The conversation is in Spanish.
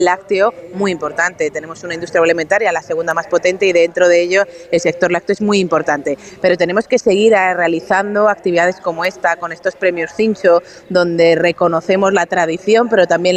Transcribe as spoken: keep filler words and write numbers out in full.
lácteo muy importante. Tenemos una industria agroalimentaria, la segunda más potente, y dentro de ello el sector lácteo es muy importante. Pero tenemos que seguir realizando actividades como esta, con estos premios Cincho, donde reconocemos la tradición, pero también